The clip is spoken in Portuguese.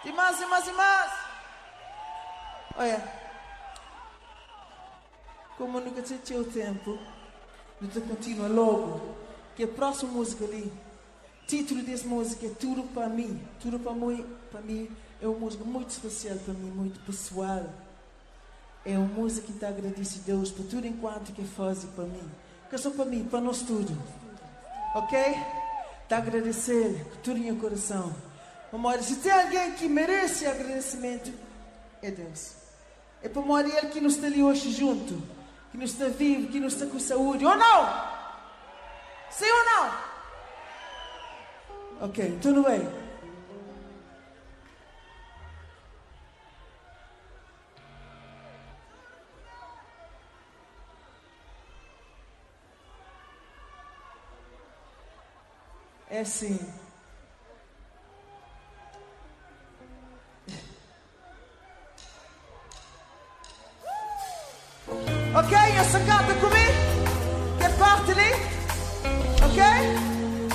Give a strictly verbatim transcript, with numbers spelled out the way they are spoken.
E mais, e mais, e mais. Olha, como eu nunca tinha o tempo, eu te continua logo. Que a próxima música ali, título dessa música é Tudo para mim. Tudo para mim, para mim é uma música muito especial para mim, muito pessoal. É uma música que está agradecendo a Deus por tudo enquanto que faz para mim. Que é só para mim, para nós tudo. Ok? Está agradecer com tudo em meu coração. Memória, se tem alguém que merece agradecimento, é Deus. É para memória Ele que nos está ali hoje junto, que nos está vivo, que nos está com saúde. Ou não? Sim ou não? Ok, tudo bem. É assim. Ok, essa canta comigo?